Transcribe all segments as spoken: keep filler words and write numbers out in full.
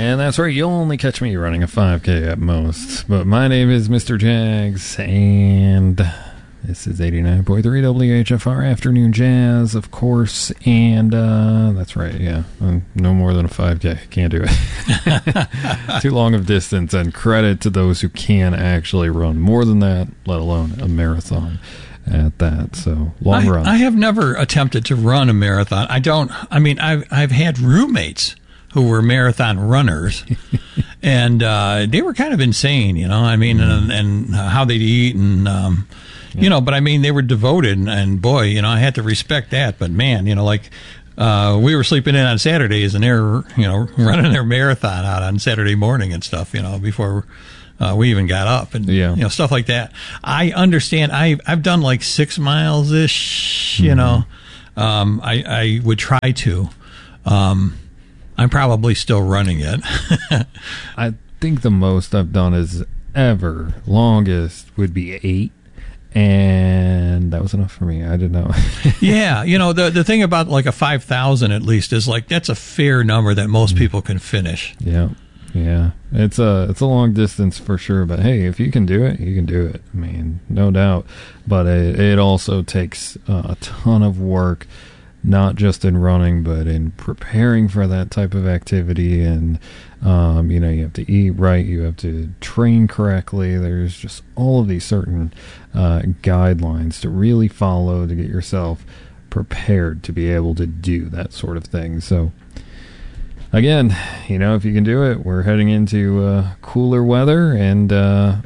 And that's right, you'll only catch me running a five K at most. But my name is Mister Jags, and this is eighty-nine point three W H F R Afternoon Jazz, of course. And uh, that's right, yeah, no more than a five K. Can't do it. Too long of distance, and credit to those who can actually run more than that, let alone a marathon at that. So long I, run. I have never attempted to run a marathon. I don't, I mean, I've, I've had roommates who were marathon runners, and uh, they were kind of insane, you know, I mean, mm. and, and how they'd eat and, um, yeah. you know, but I mean, they were devoted, and, and boy, you know, I had to respect that. But man, you know, like, uh, we were sleeping in on Saturdays, and they're, you know, running their marathon out on Saturday morning and stuff, you know, before Uh, we even got up, and yeah. you know, stuff like that. I understand. I I've done like six miles ish. You mm-hmm. know, um, I I would try to. Um, I'm probably still running it. I think the most I've done is ever longest would be eight, and that was enough for me. I didn't know. Yeah, you know, the the thing about like a five thousand at least is like that's a fair number that most mm-hmm. people can finish. Yeah. Yeah, it's a it's a long distance for sure, but hey, if you can do it, you can do it. I mean, no doubt. But it, it also takes uh, a ton of work, not just in running, but in preparing for that type of activity. And um, you know, you have to eat right, you have to train correctly. There's just all of these certain uh, guidelines to really follow to get yourself prepared to be able to do that sort of thing. So. Again, you know, if you can do it, we're heading into uh, cooler weather, and uh,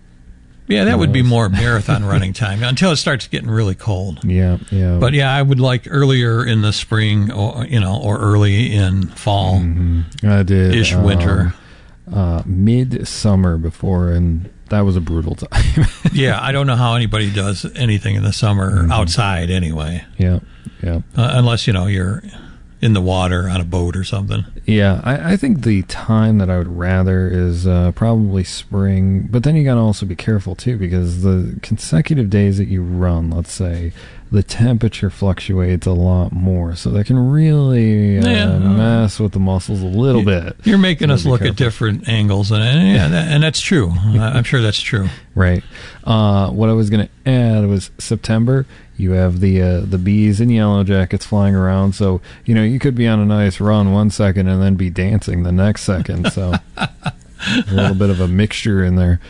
yeah, that would be more marathon running time until it starts getting really cold. Yeah, yeah. But yeah, I would like earlier in the spring, or you know, or early in fall. Mm-hmm. I did ish um, winter, uh, midsummer before, and that was a brutal time. Yeah, I don't know how anybody does anything in the summer mm-hmm. outside anyway. Yeah, yeah. Uh, unless you know you're in the water on a boat or something. Yeah, I, I think the time that I would rather is uh, probably spring, but then you got to also be careful too, because the consecutive days that you run, let's say, the temperature fluctuates a lot more, so that can really uh, yeah. mess with the muscles a little bit. You're making so us look careful. at different angles, and and, yeah, that, and that's true. I'm sure that's true. Right. Uh, what I was going to add was September. You have the uh, the bees and yellow jackets flying around, so you know you could be on a nice run one second and then be dancing the next second. So a little bit of a mixture in there.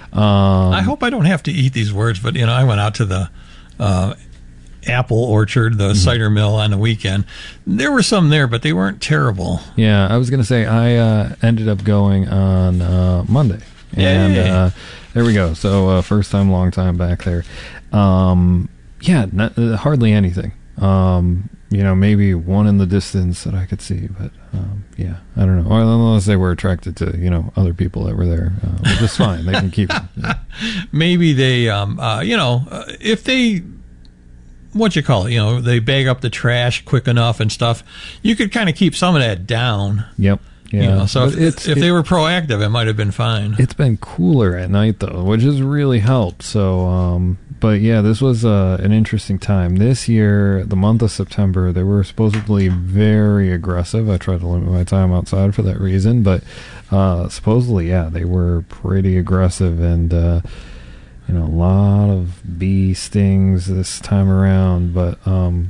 Um, I hope I don't have to eat these words, but you know I went out to the uh, apple orchard, the mm-hmm. cider mill on the weekend. There were some there, but they weren't terrible. Yeah, I was going to say I uh, ended up going on uh, Monday, and uh, there we go. So uh, first time, long time back there. Um, Yeah, not, uh, hardly anything. Um, you know, maybe one in the distance that I could see, but um, yeah, I don't know. Or unless they were attracted to, you know, other people that were there, uh, which is fine. They can keep them. Yeah. Maybe they, um, uh, you know, uh, if they, what you call it, you know, they bag up the trash quick enough and stuff, you could kind of keep some of that down. Yep. Yeah. You know, so if, it's, if it, they were proactive, it might have been fine. It's been cooler at night, though, which has really helped. So, um, but yeah, this was uh, an interesting time. This year, the month of September, they were supposedly very aggressive. I tried to limit my time outside for that reason, but uh, supposedly, yeah, they were pretty aggressive, and uh, you know, a lot of bee stings this time around. But um,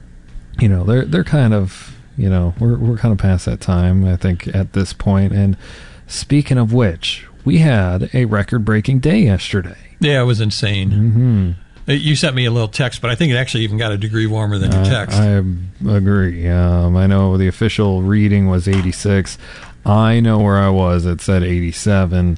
you know, they're they're kind of. You know, we're we're kind of past that time, I think, at this point. And speaking of which, we had a record-breaking day yesterday. Yeah, it was insane. Mm-hmm. You sent me a little text, but I think it actually even got a degree warmer than your text. I, I agree. Um, I know the official reading was eighty-six. I know where I was. It said eighty-seven,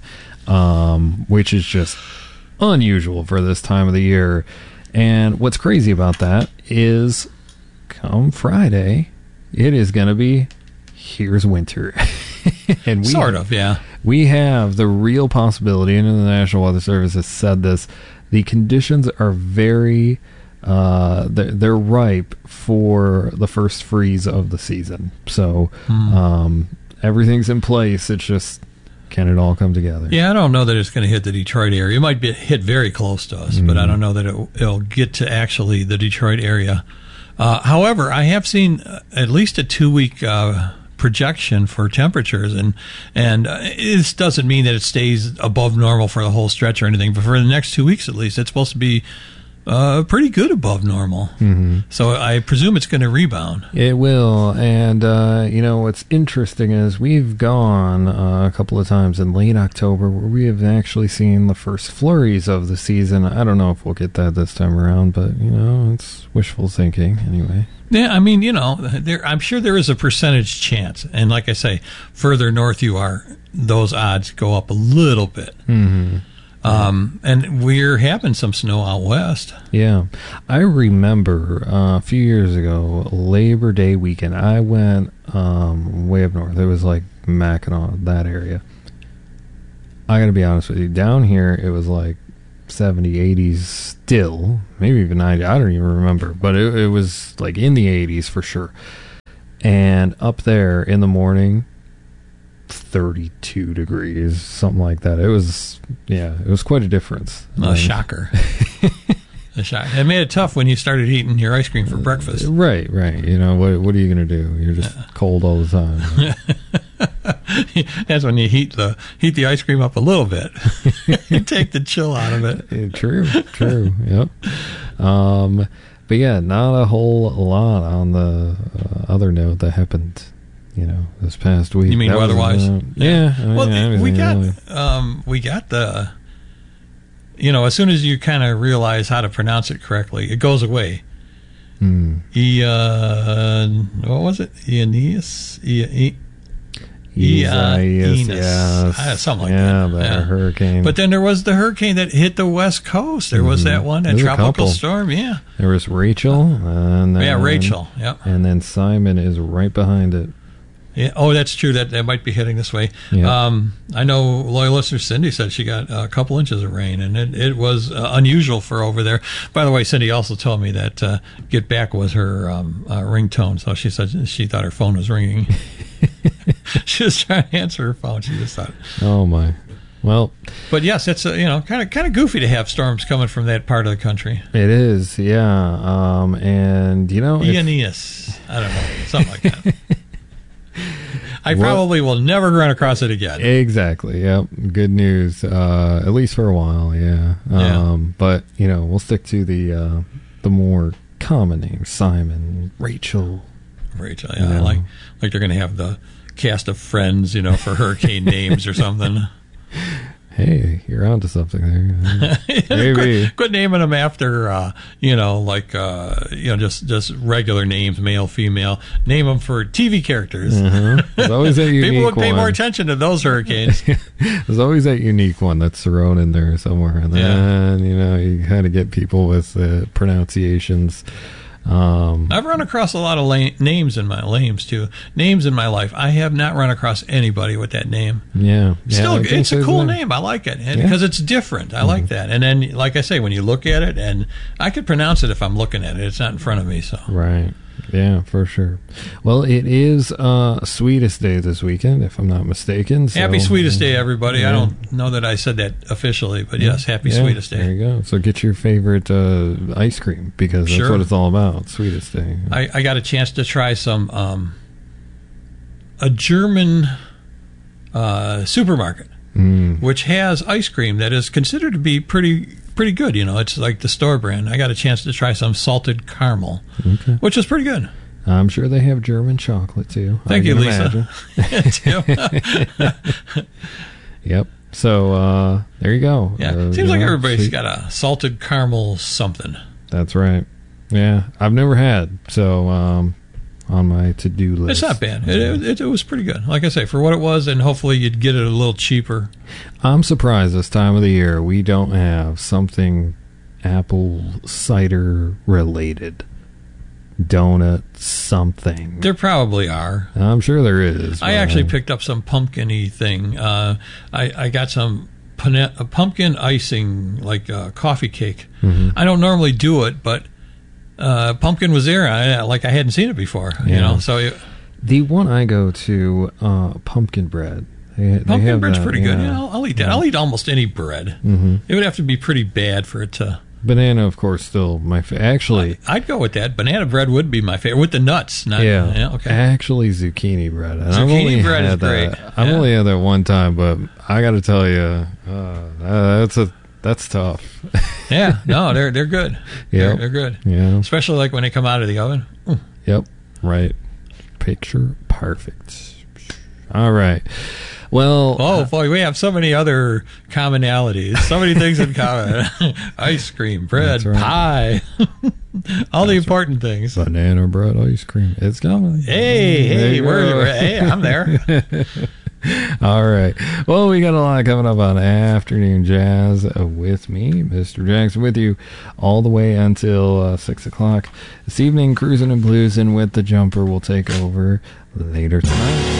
um, which is just unusual for this time of the year. And what's crazy about that is come Friday, it is going to be, here's winter. and we Sort have, of, yeah. We have the real possibility, and the National Weather Service has said this, the conditions are very, uh, they're, they're ripe for the first freeze of the season. So mm. um, everything's in place. It's just, can it all come together? Yeah, I don't know that it's going to hit the Detroit area. It might be hit very close to us, mm. but I don't know that it, it'll get to actually the Detroit area. Uh, however, I have seen at least a two-week uh, projection for temperatures, and and uh, this doesn't mean that it stays above normal for the whole stretch or anything, but for the next two weeks at least, it's supposed to be uh, pretty good above normal. Mm-hmm. So I presume it's going to rebound. It will, and uh, you know what's interesting is we've gone uh, a couple of times in late October where we have actually seen the first flurries of the season. I don't know if we'll get that this time around, but you know it's wishful thinking anyway. Yeah, I mean, you know, there, I'm sure there is a percentage chance. And like I say, further north you are, those odds go up a little bit. Mm-hmm. Um, and we're having some snow out west. Yeah. I remember uh, a few years ago, Labor Day weekend, I went um, way up north. It was like Mackinac, that area. I got to be honest with you. Down here, it was like seventy, eighties still, maybe even ninety, I don't even remember, but it, it was like in the eighties for sure. And up there in the morning, thirty-two degrees, something like that. It was, yeah, it was quite a difference. A um, shocker. A shock. It made it tough when you started eating your ice cream for breakfast. Right, right. You know, what what are you going to do? You're just yeah. cold all the time. That's when you heat the heat the ice cream up a little bit. You take the chill out of it. Yeah, true, true. Yep. Um, but yeah, not a whole lot on the uh, other note that happened, you know, this past week. You mean that weather-wise? Uh, yeah. I mean, well, yeah, we got really. um, we got the. You know, as soon as you kind of realize how to pronounce it correctly, it goes away. Mm. E, uh, what was it? Aeneas? E, e, Isaias, yes. Uh, something like yeah, that. The yeah, hurricane. But then there was the hurricane that hit the West Coast. There was mm-hmm. that one, that There's tropical a storm. Yeah. There was Rachel. And then, yeah, Rachel. Yep. And then Simon is right behind it. Yeah. Oh, that's true. That that might be heading this way. Yep. Um, I know loyal listener Cindy said she got a couple inches of rain, and it, it was uh, unusual for over there. By the way, Cindy also told me that uh, Get Back was her um, uh, ringtone, so she said she thought her phone was ringing. She was trying to answer her phone. She just thought, "Oh my." Well, but yes, it's a, you know kind of kind of goofy to have storms coming from that part of the country. It is, yeah. Um, and you know, Aeneas, I don't know, something like that. I what? probably will never run across it again. Exactly. Yep. Good news. Uh, at least for a while. Yeah. Um, yeah. But you know, we'll stick to the uh, the more common names: Simon, Rachel. Rachel. Yeah. You know. Like like they're going to have the cast of Friends, you know, for hurricane names or something. Hey, you're onto something there. Maybe. quit, quit naming them after, uh, you know, like, uh, you know, just, just regular names, male, female. Name them for T V characters. Uh-huh. There's always that unique People would pay one. more attention to those hurricanes. There's always that unique one that's thrown in there somewhere. And then, yeah. you know, you kind of get people with uh, pronunciations. Um, I've run across a lot of la- names in my names too. Names in my life. I have not run across anybody with that name. Yeah, still, yeah, it's a cool name. name. I like it and, yeah. because it's different. I mm-hmm. like that. And then, like I say, when you look at it, and I could pronounce it if I'm looking at it. It's not in front of me. So right. Yeah, for sure. Well, it is uh, Sweetest Day this weekend, if I'm not mistaken. So, happy Sweetest Day, everybody. Yeah. I don't know that I said that officially, but yes, happy yeah, Sweetest Day. There you go. So get your favorite uh, ice cream, because that's sure. what it's all about, Sweetest Day. I, I got a chance to try some, um, a German uh, supermarket, mm. which has ice cream that is considered to be pretty pretty good. You know, it's like the store brand. I got a chance to try some salted caramel, okay. which was pretty good. I'm sure they have German chocolate too. Thank I you, Lisa. Yep. So uh, there you go. Yeah. Uh, Seems like know, everybody's sweet. got a salted caramel something. That's right. Yeah, I've never had. So um, on my to-do list. It's not bad. It, it, it was pretty good. Like I say, for what it was, and hopefully you'd get it a little cheaper. I'm surprised this time of the year we don't have something apple cider related. Donut something. There probably are. I'm sure there is. I actually picked up some pumpkin-y thing. Uh, I, I got some pane- a pumpkin icing, like a coffee cake. Mm-hmm. I don't normally do it, but uh, pumpkin was there. I, like I hadn't seen it before. Yeah. You know, so it, the one I go to, uh, pumpkin bread. They, pumpkin they have bread's that, pretty yeah. good. Yeah, I'll, I'll eat that. Yeah. I'll eat almost any bread. Mm-hmm. It would have to be pretty bad for it to Banana, of course, still my favorite. Actually, I'd go with that. Banana bread would be my favorite with the nuts. Not, yeah, yeah, okay. Actually, zucchini bread. And Zucchini I've only bread had is great. That, I've Yeah. only had that one time, but I got to tell you, uh, that's a that's tough. Yeah, no, they're they're good. Yeah, they're, they're good. Yeah, Especially like when they come out of the oven. Mm. Yep. Right. Picture perfect. All right. Well. Oh boy, we have so many other commonalities. So many things in common. Ice cream, bread, That's right. pie. All the important things. Banana bread ice cream. It's coming. Hey, There hey, you where, go. where, hey, I'm there. All right. Well, we got a lot coming up on Afternoon Jazz with me, Mister Jackson, with you all the way until uh, six o'clock this evening. Cruising and Bluesing with the Jumper will take over later tonight.